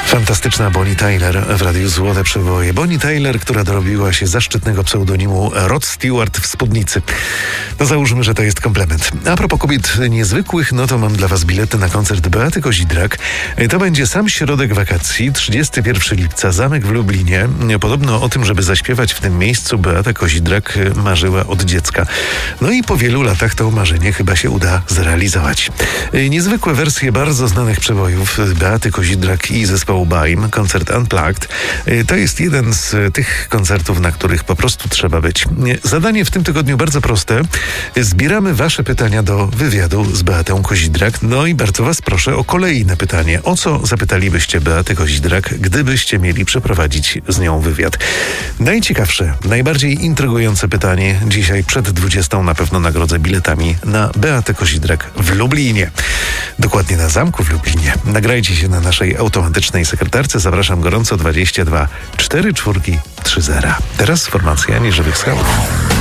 Fantastyczna Bonnie Tyler w Radiu Złote Przeboje. Bonnie Tyler, która dorobiła się zaszczytnego pseudonimu Rod Stewart w spódnicy. No załóżmy, że to jest komplement. A propos kobiet niezwykłych, no to mam dla was bilety na koncert Beaty Kozidrak. To będzie sam środek wakacji, 31 lipca, zamek w Lublinie. Podobno o tym, żeby zaśpiewać w tym miejscu, Beata Kozidrak marzyła od dziecka. No i po wielu latach to marzenie chyba się uda zrealizować. Niezwykłe wersje bardzo znanych przebojów Beaty Kozidrak i zespołu BAIM, koncert Unplugged. To jest jeden z tych koncertów, na których po prostu trzeba być. Zadanie w tym tygodniu bardzo proste. Zbieramy wasze pytania do wywiadu z Beatą Kozidrak. No i bardzo was proszę o kolejne pytanie. O co zapytalibyście Beatę Kozidrak, gdybyście mieli przeprowadzić z nią wywiad? Najciekawsze, najbardziej intrygujące pytanie dzisiaj przed 20 na pewno nagrodzę biletami na Beatę Kozidrak w Lublinie. Dokładnie na zamku w Lublinie. Nagrajcie się na naszej automatycznej sekretarce. Zapraszam gorąco 22 44 30. Teraz formacja Nieżywych Skałów.